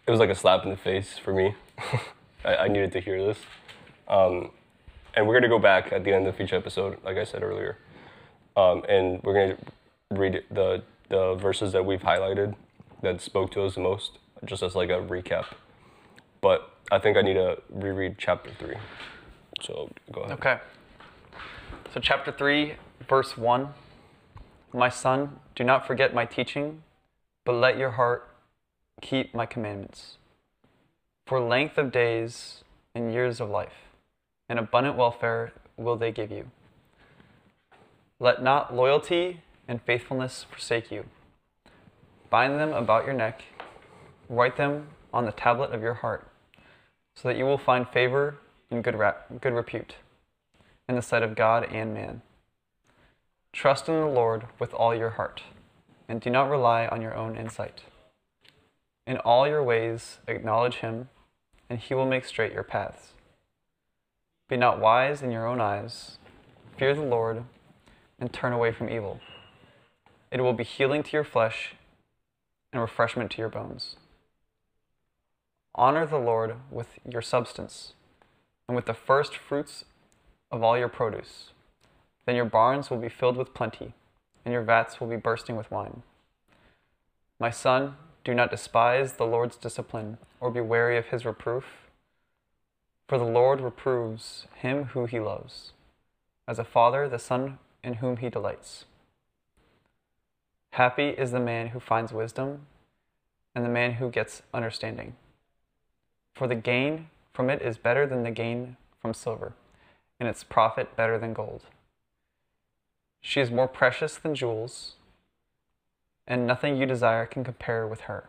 it was like a slap in the face for me. I needed to hear this. And we're gonna go back at the end of each episode, like I said earlier, and we're gonna read the verses that we've highlighted that spoke to us the most, just as like a recap. But I think I need to reread chapter 3. So go ahead. Okay. So chapter 3, verse 1. My son, do not forget my teaching, but let your heart keep my commandments. For length of days and years of life, and abundant welfare will they give you. Let not loyalty and faithfulness forsake you. Bind them about your neck, write them on the tablet of your heart, so that you will find favor and good repute in the sight of God and man. Trust in the Lord with all your heart, and do not rely on your own insight. In all your ways acknowledge him, and he will make straight your paths. Be not wise in your own eyes. Fear the Lord, and turn away from evil. It will be healing to your flesh and refreshment to your bones. Honor the Lord with your substance, and with the first fruits of all your produce. Then your barns will be filled with plenty, and your vats will be bursting with wine. My son, do not despise the Lord's discipline, or be weary of his reproof. For the Lord reproves him who he loves, as a father the son in whom he delights. Happy is the man who finds wisdom, and the man who gets understanding. For the gain from it is better than the gain from silver, and its profit better than gold. She is more precious than jewels, and nothing you desire can compare with her.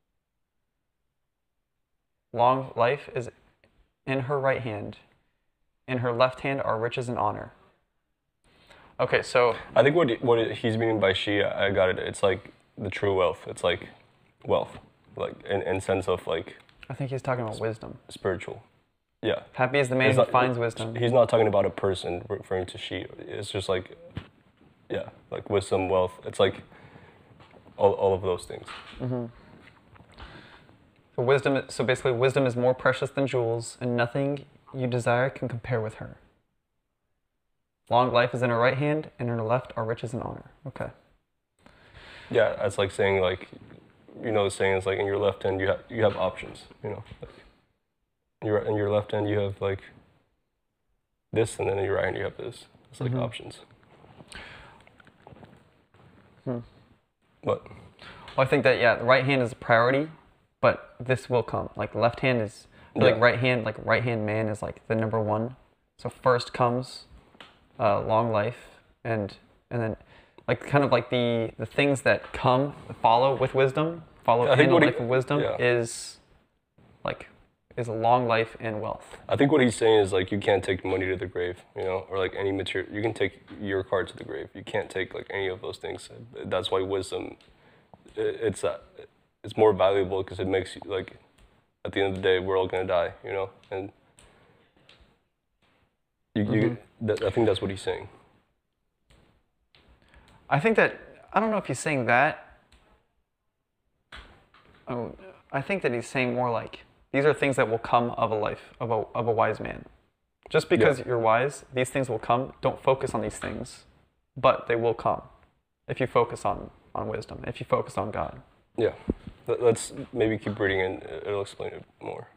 Long life is in her right hand, in her left hand are riches and honor. Okay, so I think what he's meaning by she, I got it. It's like the true wealth. It's like wealth, like in sense of like I think he's talking about wisdom. spiritual. Yeah. Happy is the man He's who not- finds wisdom. He's not talking about a person referring to she. It's just like, yeah, like wisdom, wealth. It's like all of those things. So basically, wisdom is more precious than jewels, and nothing you desire can compare with her. Long life is in her right hand, and in her left are riches and honor. Okay. Yeah, that's like saying like, you know, the saying is like in your left hand you have options. You know, like in your left hand you have like this, and then in your right hand you have this. It's like options. But Well, I think that, yeah, the right hand is a priority, but this will come. Like, left hand is, Yeah. right hand man is like the number one. So first comes long life, and then like kind of like the things that follow with wisdom, I in think the what life of wisdom yeah. is a long life and wealth. I think what he's saying is like you can't take money to the grave, you know, or like any material. You can take your car to the grave. You can't take like any of those things. That's why wisdom, it's more valuable because it makes you like, at the end of the day, we're all gonna die, you know, and I think that's what he's saying. I think that, I don't know if he's saying that. Oh, I think that he's saying more like, these are things that will come of a life, of a wise man. Just because you're wise, these things will come. Don't focus on these things, but they will come if you focus on wisdom, if you focus on God. Yeah, let's maybe keep reading and it'll explain it more.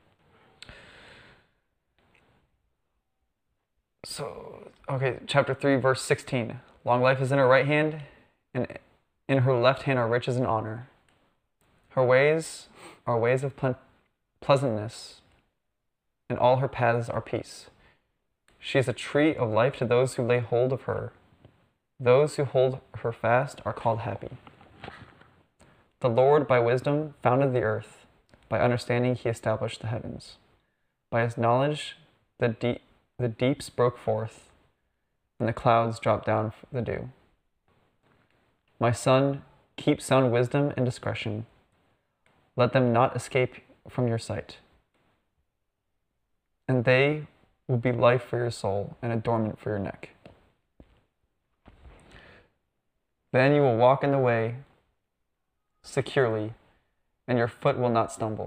So, okay, chapter 3, verse 16. Long life is in her right hand, and in her left hand are riches and honor. Her ways are ways of pleasantness, and all her paths are peace. She is a tree of life to those who lay hold of her. Those who hold her fast are called happy. The Lord by wisdom founded the earth. By understanding he established the heavens. By his knowledge the deeps broke forth, and the clouds dropped down the dew. My son, keep sound wisdom and discretion. Let them not escape from your sight. And they will be life for your soul and adornment for your neck. Then you will walk in the way securely, and your foot will not stumble.